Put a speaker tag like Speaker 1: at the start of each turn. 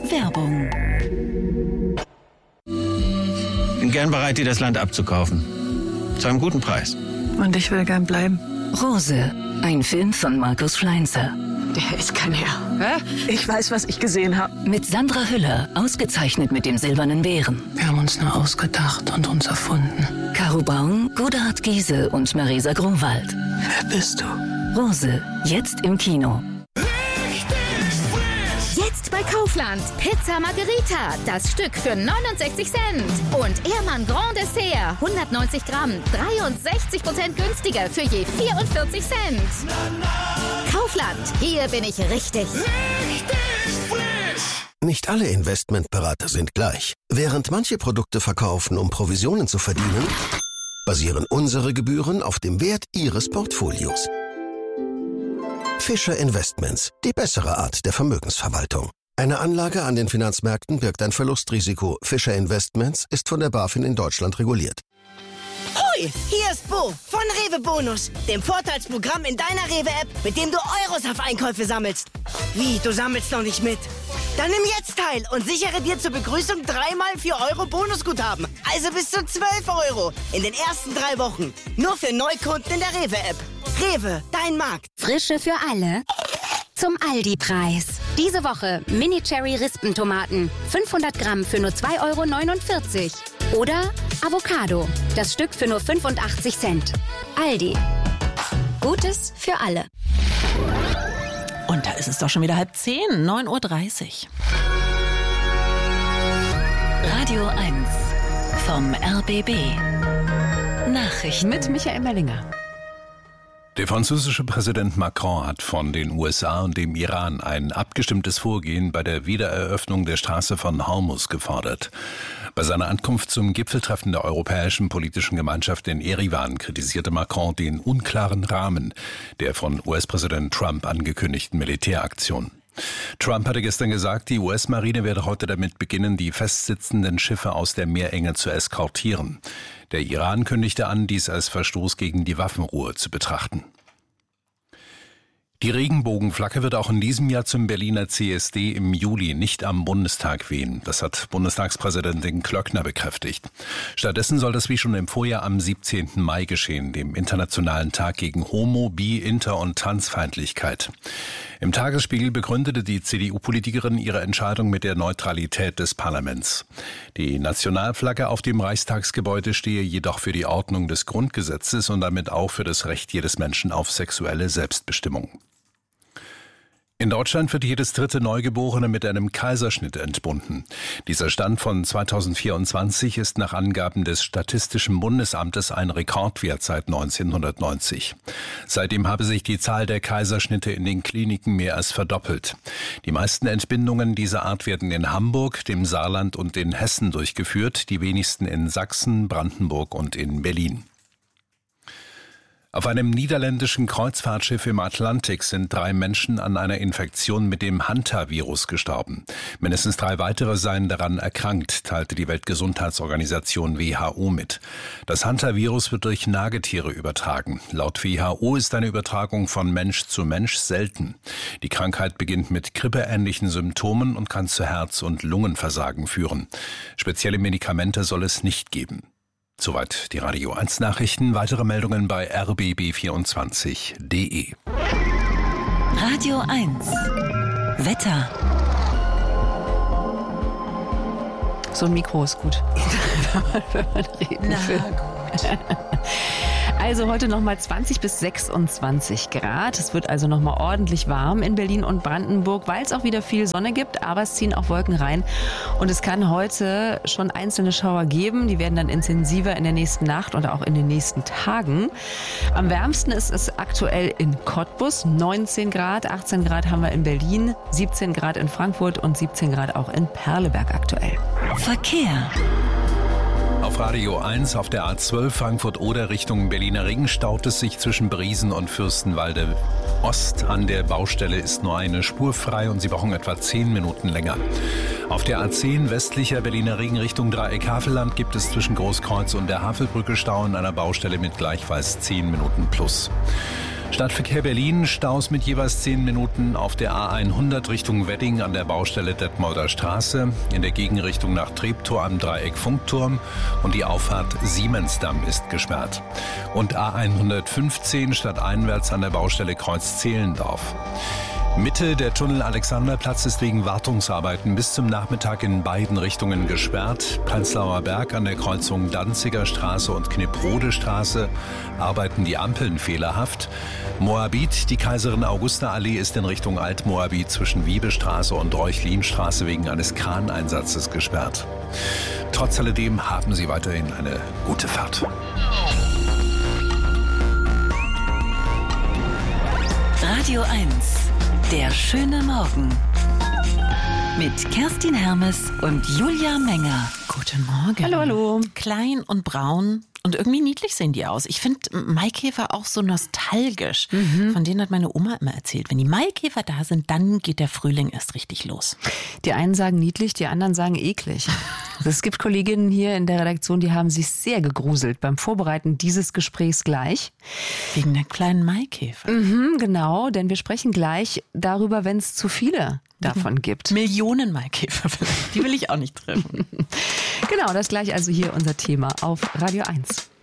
Speaker 1: Werbung.
Speaker 2: Bin gern bereit, dir das Land abzukaufen. Zu einem guten Preis.
Speaker 3: Und ich will gern bleiben.
Speaker 1: Rose, ein Film von Markus Schleinzer.
Speaker 3: Der ist kein Herr. Hä? Ich weiß, was ich gesehen habe.
Speaker 1: Mit Sandra Hüller, ausgezeichnet mit dem Silbernen Bären.
Speaker 3: Wir haben uns nur ausgedacht und uns erfunden.
Speaker 1: Caro Baum, Godard Giese und Marisa Grunwald.
Speaker 3: Wer bist du?
Speaker 1: Rose, jetzt im Kino.
Speaker 4: Jetzt bei Kaufland. Pizza Margherita, das Stück für 69 Cent. Und Ehrmann Grand Dessert, 190 Gramm, 63% günstiger für je 44 Cent. Kaufland, hier bin ich richtig.
Speaker 5: Nicht alle Investmentberater sind gleich. Während manche Produkte verkaufen, um Provisionen zu verdienen, basieren unsere Gebühren auf dem Wert Ihres Portfolios. Fischer Investments, die bessere Art der Vermögensverwaltung. Eine Anlage an den Finanzmärkten birgt ein Verlustrisiko. Fischer Investments ist von der BaFin in Deutschland reguliert.
Speaker 6: Hoi, hier ist Bo von Rewe Bonus, dem Vorteilsprogramm in deiner Rewe-App, mit dem du Euros auf Einkäufe sammelst. Wie, du sammelst noch nicht mit? Dann nimm jetzt teil und sichere dir zur Begrüßung 3x 4 Euro Bonusguthaben. Also bis zu 12 Euro in den ersten 3 Wochen. Nur für Neukunden in der Rewe-App. Rewe, dein Markt.
Speaker 7: Frische für alle zum Aldi-Preis. Diese Woche Mini-Cherry-Rispentomaten. 500 Gramm für nur 2,49 Euro. Oder Avocado. Das Stück für nur 85 Cent. Aldi. Gutes für alle.
Speaker 8: Und da ist es doch schon wieder 9:10, 9:30 Uhr.
Speaker 1: Radio 1 vom RBB. Nachrichten
Speaker 8: Mit Michael Mellinger.
Speaker 9: Der französische Präsident Macron hat von den USA und dem Iran ein abgestimmtes Vorgehen bei der Wiedereröffnung der Straße von Hormuz gefordert. Bei seiner Ankunft zum Gipfeltreffen der Europäischen Politischen Gemeinschaft in Erivan kritisierte Macron den unklaren Rahmen der von US-Präsident Trump angekündigten Militäraktion. Trump hatte gestern gesagt, die US-Marine werde heute damit beginnen, die festsitzenden Schiffe aus der Meerenge zu eskortieren. Der Iran kündigte an, dies als Verstoß gegen die Waffenruhe zu betrachten. Die Regenbogenflagge wird auch in diesem Jahr zum Berliner CSD im Juli nicht am Bundestag wehen. Das hat Bundestagspräsidentin Klöckner bekräftigt. Stattdessen soll das wie schon im Vorjahr am 17. Mai geschehen, dem Internationalen Tag gegen Homo-, Bi-, Inter- und Transfeindlichkeit. Im Tagesspiegel begründete die CDU-Politikerin ihre Entscheidung mit der Neutralität des Parlaments. Die Nationalflagge auf dem Reichstagsgebäude stehe jedoch für die Ordnung des Grundgesetzes und damit auch für das Recht jedes Menschen auf sexuelle Selbstbestimmung. In Deutschland wird jedes dritte Neugeborene mit einem Kaiserschnitt entbunden. Dieser Stand von 2024 ist nach Angaben des Statistischen Bundesamtes ein Rekordwert seit 1990. Seitdem habe sich die Zahl der Kaiserschnitte in den Kliniken mehr als verdoppelt. Die meisten Entbindungen dieser Art werden in Hamburg, dem Saarland und in Hessen durchgeführt, die wenigsten in Sachsen, Brandenburg und in Berlin. Auf einem niederländischen Kreuzfahrtschiff im Atlantik sind 3 Menschen an einer Infektion mit dem Hantavirus gestorben. Mindestens 3 weitere seien daran erkrankt, teilte die Weltgesundheitsorganisation WHO mit. Das Hantavirus wird durch Nagetiere übertragen. Laut WHO ist eine Übertragung von Mensch zu Mensch selten. Die Krankheit beginnt mit grippeähnlichen Symptomen und kann zu Herz- und Lungenversagen führen. Spezielle Medikamente soll es nicht geben. Soweit die Radio 1 Nachrichten. Weitere Meldungen bei rbb24.de.
Speaker 1: Radio 1 Wetter.
Speaker 8: So ein Mikro ist gut, wenn man reden will. Also heute nochmal 20 bis 26 Grad. Es wird also nochmal ordentlich warm in Berlin und Brandenburg, weil es auch wieder viel Sonne gibt, aber es ziehen auch Wolken rein. Und es kann heute schon einzelne Schauer geben. Die werden dann intensiver in der nächsten Nacht und auch in den nächsten Tagen. Am wärmsten ist es aktuell in Cottbus, 19 Grad. 18 Grad haben wir in Berlin, 17 Grad in Frankfurt und 17 Grad auch in Perleberg aktuell.
Speaker 1: Verkehr.
Speaker 9: Auf Radio 1 auf der A12 Frankfurt-Oder Richtung Berliner Ring staut es sich zwischen Briesen und Fürstenwalde Ost. An der Baustelle ist nur eine Spur frei und Sie brauchen etwa 10 Minuten länger. Auf der A10 westlicher Berliner Ring Richtung Dreieck Havelland gibt es zwischen Großkreuz und der Havelbrücke Stau an einer Baustelle mit gleichfalls 10 Minuten plus. Stadtverkehr Berlin, Staus mit jeweils 10 Minuten auf der A100 Richtung Wedding an der Baustelle Detmolder Straße, in der Gegenrichtung nach Treptow am Dreieck Funkturm und die Auffahrt Siemensdamm ist gesperrt. Und A115 stadteinwärts an der Baustelle Kreuz Zehlendorf. Mitte der Tunnel Alexanderplatz ist wegen Wartungsarbeiten bis zum Nachmittag in beiden Richtungen gesperrt. Prenzlauer Berg an der Kreuzung Danziger Straße und Knipprode Straße arbeiten die Ampeln fehlerhaft. Moabit, die Kaiserin Augusta Allee ist in Richtung Altmoabit zwischen Wiebestraße und Reuchlin-Straße wegen eines Kraneinsatzes gesperrt. Trotz alledem haben Sie weiterhin eine gute Fahrt.
Speaker 1: Radio 1, der schöne Morgen. Mit Kerstin Hermes und Julia Menger.
Speaker 10: Guten Morgen.
Speaker 8: Hallo, hallo.
Speaker 10: Klein und braun. Und irgendwie niedlich sehen die aus. Ich finde Maikäfer auch so nostalgisch. Von denen hat meine Oma immer erzählt. Wenn die Maikäfer da sind, dann geht der Frühling erst richtig los.
Speaker 8: Die einen sagen niedlich, die anderen sagen eklig. Es gibt Kolleginnen hier in der Redaktion, die haben sich sehr gegruselt beim Vorbereiten dieses Gesprächs gleich.
Speaker 10: Wegen der kleinen Maikäfer.
Speaker 8: Genau, denn wir sprechen gleich darüber, wenn es zu viele davon gibt.
Speaker 10: Millionen Maikäfer vielleicht. Die will ich auch nicht treffen.
Speaker 8: Genau, das gleich also hier unser Thema auf Radio 1.